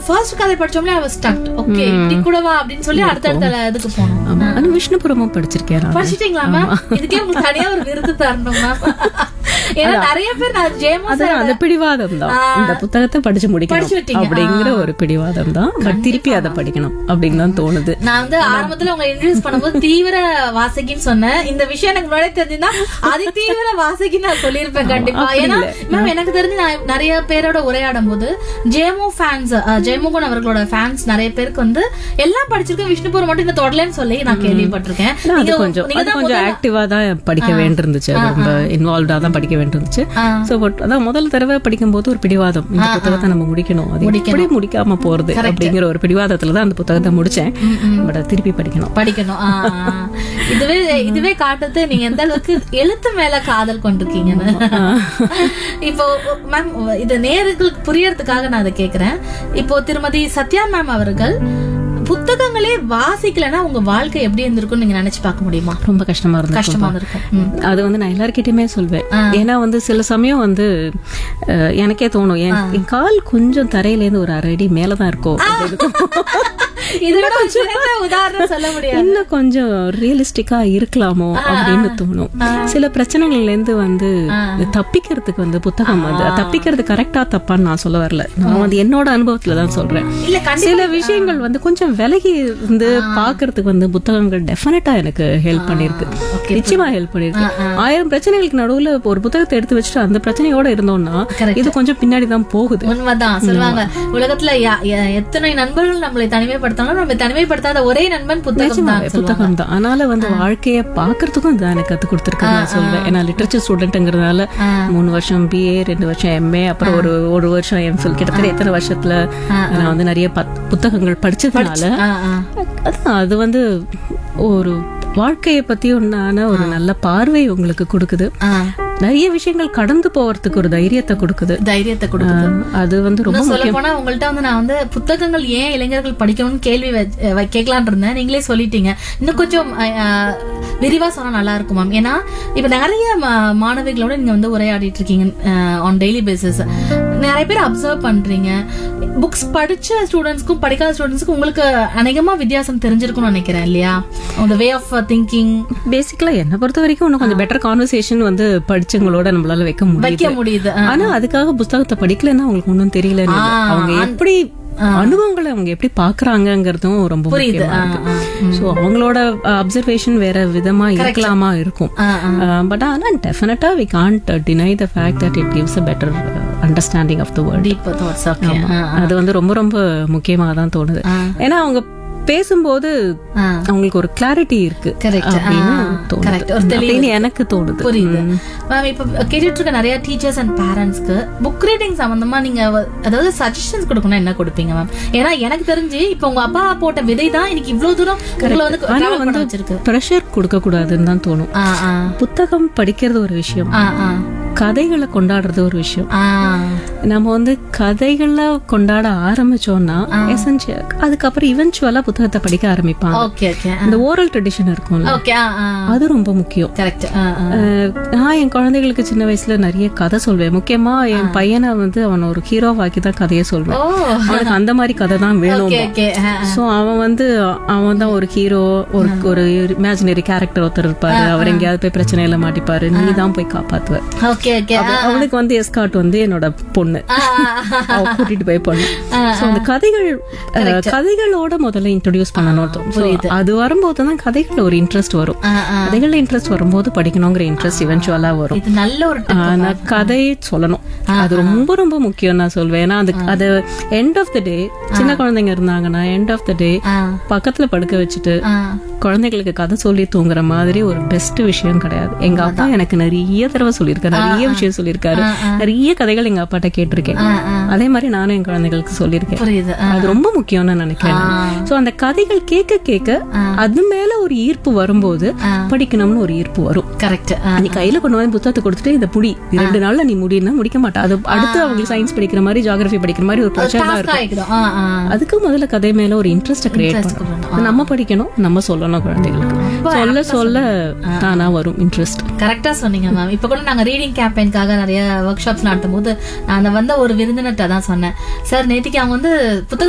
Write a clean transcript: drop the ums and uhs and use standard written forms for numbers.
First கதை படிச்சோம்ல I was stuck. Okay இப்படி கூடவா அப்படின்னு சொல்லி அடுத்த இதுக்கு போனோம். ஆனா விஷ்ணுபுரமும் படிச்சிருக்கேன். படிச்சிட்டீங்களா மேம்? இதுக்கே உங்களுக்கு தனியா ஒரு விருது தரணும் மேம். ஏன்னா நிறைய பேர் நான் ஜேமோ அந்த பிடிவாதம் தான், இந்த புத்தகத்தை படிச்சு முடிக்கணும் அப்படிங்கிற ஒரு பிடிவாதம் தான். பட் திருப்பி அதை படிக்கணும் அப்படின்னு தான் தோணுது. நான் வந்து ஆரம்பத்துல உங்க இன்ட்ரோடியூஸ் பண்ணும்போது தீவிர வாசகின்னு சொன்னேன். இந்த விஷயம் எனக்கு முன்னாடி தெரிஞ்சுன்னா அது தீவிர வாசகி நான் சொல்லியிருப்பேன் கண்டிப்பா. ஏன்னா மேம் எனக்கு தெரிஞ்சு நான் நிறைய பேரோட உரையாடும் போது ஜேமோ ஃபேன்ஸ், ஜெயமோகன் அவர்களோட ஃபேன்ஸ் நிறைய பேருக்கு வந்து எல்லாம் படிச்சிருக்கேன், விஷ்ணுபுரம் மட்டும் இந்த தொடர்லன்னு சொல்லி நான் கேள்விப்பட்டிருக்கேன். கொஞ்சம் ஆக்டிவா தான் படிக்க வேண்டியிருந்துச்சு, ரொம்ப இன்வால்வ்டா தான் படிக்க வேண்டியிருந்துச்சு. சோ அதான் முதல் தடவை படிக்கும் போது ஒரு பிடிவாதம், இந்த புத்தகத்தை நம்ம முடிக்கணும், அது எப்படி முடிக்காம போறது அப்படிங்கிற ஒரு பிடிவாதத்துலதான் அந்த புத்தகத்தை முடிச்சேன். பட் திருப்பி படிக்கணும். இதுவே காட்டுறது நீங்க எந்த அளவுக்கு எழுத்து மேல காதல் கொண்டிருக்கீங்கன்னு. இப்போ மேம் இது நேயர்களுக்கு புரியறதுக்காக நான் அதை கேக்குறேன். இப்போ திருமதி சத்யா மேம் அவர்கள் புத்தகங்களே வாசிக்கலன்னா உங்க வாழ்க்கை எப்படி இருந்திருக்கும் நீங்க நினைச்சு பார்க்க முடியுமா? ரொம்ப கஷ்டமா இருக்கும். அது வந்து நான் எல்லார்கிட்டயுமே சொல்வேன். ஏன்னா வந்து சில சமயம் வந்து எனக்கே தோணும், என் கால் கொஞ்சம் தரையில இருந்து ஒரு 1/2 அடி மேலதான் இருக்கும், உதாரணம் சொல்ல முடியாது, இன்னும் கொஞ்சம் ரியலிஸ்டிக்கா இருக்கலாமோ அப்படின்னு தோணும். சில பிரச்சனைகள்ல இருந்து வந்து தப்பிக்கிறதுக்கு வந்து புத்தகம் வந்து தப்பிக்கிறது கரெக்டா தப்பான்னு நான் சொல்ல வரல, நான் வந்து என்னோட அனுபவத்துலதான் சொல்றேன். சில விஷயங்கள் வந்து கொஞ்சம் விலகி இருந்து பாக்குறதுக்கு வந்து புத்தகங்கள் டெஃபினட்டா எனக்கு ஹெல்ப் பண்ணிருக்கு, நிச்சயமா ஹெல்ப் பண்ணிருக்கு. 1000 பிரச்சனைகளுக்கு நடுவுல ஒரு புத்தகத்தை எடுத்து வச்சுட்டு அந்த பிரச்சனையோட இருந்தோம்னா இது கொஞ்சம் பின்னாடிதான் போகுது. உண்மைதான் சொல்லுவாங்க, உலகத்துல எத்தனை நண்பர்கள் நம்மளை தனிமைப்படுத்தாலும் நம்ம தனிமைப்படுத்தாத ஒரே நண்பன் புத்தகம் தான். அதனால வந்து வாழ்க்கைய பாக்குறதுக்கும் இதான் எனக்கு கத்து கொடுத்துருக்கு நான் சொல்வேன். ஏன்னா லிட்டரேச்சர் ஸ்டூடெண்ட்ங்கிறதுனால 3 வருஷம் BA, 2 வருஷம் MA, அப்புறம் ஒரு வருஷம் MPhil, கிட்டத்தட்ட எத்தனை வருஷத்துல நான் வந்து நிறைய புத்தகங்கள் படிச்சதுனால அது வந்து ஒரு வாழ்க்கையை பத்தி உண்டான ஒரு நல்ல பார்வை உங்களுக்கு கொடுக்குது. நிறைய விஷயங்கள் கடந்து போறதுக்கு ஒரு தைரியத்தை கொடுக்குது. அது வந்து ரொம்ப சொல்ல போனா உங்கள்ட்ட வந்து நான் வந்து புத்தகங்கள் ஏன் இளைஞர்கள் படிக்கணும்னு கேள்வி கேட்கலான் இருந்தேன், நீங்களே சொல்லிட்டீங்க. இன்னும் கொஞ்சம் விரிவா சொன்னா நல்லா இருக்கும் மேம். ஏன்னா இப்ப நிறைய மாணவிகளோட நீங்க வந்து உரையாடிட்டு இருக்கீங்க ஆன் டெய்லி பேசிஸ். நிறைய பேர் அப்சர்வ் பண்றீங்க, புக்ஸ் படிச்ச ஸ்டூடெண்ட்ஸ்க்கும் படிக்காத ஸ்டூடெண்ட்ஸ்க்கும் உங்களுக்கு அநேகமா வித்தியாசம் தெரிஞ்சிருக்கும்னு நினைக்கிறேன் இல்லையா? அந்த வே ஆஃப் திங்கிங் பேசிக்கலா என்ன பொறுத்த வரைக்கும் இன்னும் கொஞ்சம் பெட்டர் கான்வர்சேஷன் வந்து படிச்சவங்களோட நம்மளால வைக்க முடியுது. ஆனா அதுக்காக புத்தகத்தை படிக்கலன்னா அவங்களுக்கு ஒன்னும் தெரியல, அவங்க எப்படி அனுபவங்களை அவங்க எப்படி பாக்குறாங்கிறதும் ரொம்ப முக்கியமா இருக்கு. சோ அவங்களோட அப்சர்வேஷன் வேற விதமா இருக்கலாமா இருக்கும். பட் ஆனா டெஃபினட்டா we can't deny the fact that it gives a better understanding of the world. அது வந்து ரொம்ப ரொம்ப முக்கியமா தான் தோணுது. ஏன்னா அவங்க பேசும்போது அவங்களுக்கு ஒரு கிளாரிட்டி இருக்கு அப்படின்னு எனக்கு தோணுது. புரியுது மேம். இப்ப கேட்டுட்டு இருக்க நிறைய டீச்சர்ஸ் அண்ட் பேரண்ட்ஸ்க்கு புக் ரீடிங் சம்பந்தமா நீங்க அதாவது சஜஷன்ஸ் கொடுக்கணும், என்ன கொடுப்பீங்க மேம்? ஏன்னா எனக்கு தெரிஞ்சு இப்ப உங்க அப்பா போட்ட விதை தான் இன்னைக்கு இவ்வளவு தூரம் வந்து வச்சிருக்கு. பிரஷர் கொடுக்க கூடாதுன்னு தான் தோணும். புத்தகம் படிக்கிறது ஒரு விஷயம், கதைகளை கொண்டாடுறது ஒரு விஷயம். நம்ம வந்து கதைகளை கொண்டாட ஆரம்பிச்சோம்னா அதுக்கப்புறம் இவென்ச்சுவலா புத்தகத்தை படிக்க ஆரம்பிப்பாங்க. இந்த ஓரல் ட்ரெடிஷன் இருக்கும்ல, அது ரொம்ப முக்கியம். நான் என் குழந்தைகளுக்கு சின்ன வயசுல நிறைய கதை சொல்வேன். முக்கியமா என் பையனை வந்து அவன் ஒரு ஹீரோவாக்கி தான் கதையை சொல்வேன். அவனுக்கு அந்த மாதிரி கதை தான் வேணும். சோ அவன் தான் ஒரு ஹீரோ, ஒரு இமேஜினரி கேரக்டர் ஒருத்தர் இருப்பாரு, அவர் எங்கேயாவது போய் பிரச்சனையில மாட்டிப்பாரு, நீ தான் போய் காப்பாத்துவ. அவனுக்கு வந்து எஸ்கார்ட் வந்து என்னோட பொண்ணு, கூட்டிட்டு போய் பொண்ணு. அந்த கதைகளோட முதல்ல இன்ட்ரோடியூஸ் பண்ணணும். அது வரும்போதுதான் கதைகள் ஒரு இன்ட்ரெஸ்ட் வரும். கதைகள் இன்ட்ரெஸ்ட் வரும்போது படிக்கணுங்கிற இன்ட்ரெஸ்ட் இவென்ச்சுவலா வரும். கதை சொல்லணும், அது ரொம்ப ரொம்ப முக்கியம் நான் சொல்வேன். ஏன்னா அது எண்ட் ஆஃப் த டே, சின்ன குழந்தைங்க இருந்தாங்கன்னா எண்ட் ஆஃப் த டே பக்கத்துல படுக்க வச்சுட்டு குழந்தைகளுக்கு கதை சொல்லி தூங்குற மாதிரி ஒரு பெஸ்ட் விஷயம் கிடையாது. எங்க அப்பா எனக்கு நிறைய தடவை சொல்லியிருக்காரு, நிறைய விஷயம் சொல்லியிருக்காரு, நிறைய கதைகள் எங்க அப்பாட்ட கேட்டிருக்கேன். அதே மாதிரி நானும் என் குழந்தைகளுக்கு சொல்லியிருக்கேன். அது ரொம்ப முக்கியம்னு நினைக்கிறேன். சோ அந்த கதைகள் கேட்க கேட்க அது மேல ஒரு ஈர்ப்பு வரும்போது படிக்கணும்னு ஒரு ஈர்ப்பு வரும். கரெக்ட். நீ கையில கொண்டு வந்து புத்தகத்தை கொடுத்துட்டு இதை புடி 2 நாள்ல நீ முடியும்னா முடிக்க மாட்டா. அது அடுத்து அவங்களுக்கு சயின்ஸ் படிக்கிற மாதிரி, ஜியோகிராஃபி படிக்கிற மாதிரி ஒரு ப்ரெஷர் தான் இருக்கும். அதுக்கு முதல்ல கதை மேல ஒரு இன்ட்ரெஸ்ட் கிரியேட் பண்ணணும். நம்ம படிக்கணும், நம்ம சொல்லணும் குழந்தைகளுக்கு. சொல்ல சொல்ல தானா வரும் இன்ட்ரெஸ்ட். கரெக்டா சொன்னீங்க மேம். இப்ப கூட நாங்க ரீடிங் கேம்பெயின்காக நிறைய ஒர்க் ஷாப்ஸ் நடத்தும் போது நான் வந்த ஒரு விருந்தினர்கிட்ட தான் சொன்னேன், சார் நேற்றுக்கு அவங்க வந்து புத்தகம்